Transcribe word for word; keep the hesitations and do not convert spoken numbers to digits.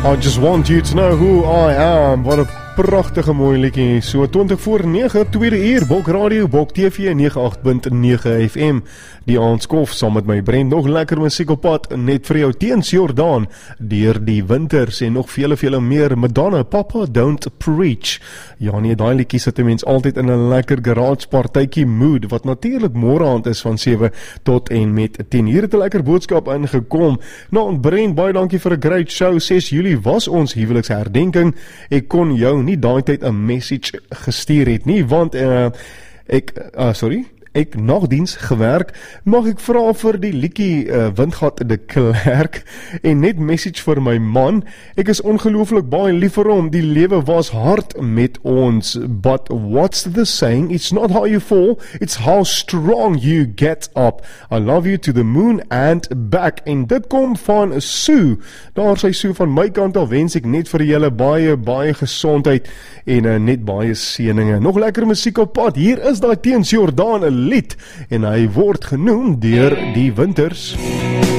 I just want you to know who I am. Wat 'n pragtige mooi liedjie. So twintig voor negen, tweede uur, Bok Radio, Bok T V nege agt punt nege F M. Die aandskof saam met my Brent, nog lekker musiek op pad, net vir jou teens Jordaan, deur die winters en nog vele vele meer. Madonna, Papa Don't Preach. Ja nee, daai liedjie sit 'n mens altyd in 'n lekker garage partytjie mood, wat natuurlik môre aand is van sewe tot en met tien. Hier het 'n lekker boodskap ingekom. Nou Brent, baie dankie vir 'n great show. ses Julie was ons huweliksherdenking. Ek kon jou nie daai tyd 'n message gestuur het nie, want uh, ek uh, sorry ek nagdiens gewerk. Mag ek vra vir die liedjie uh, Windgat de Klerk en net message vir my man. Ek is ongelooflik baie lief vir hom. Die lewe was hard met ons. But what's the saying? It's not how you fall, it's how strong you get up. I love you to the moon and back. En dit kom van Sue. Daar sy Sue van my kant af wens ek net vir julle baie baie gesondheid en uh, net baie seëninge. Nog lekker musiek op pad. Hier is daai teens Jordaan 'n lied en hy word genoem deur die winters.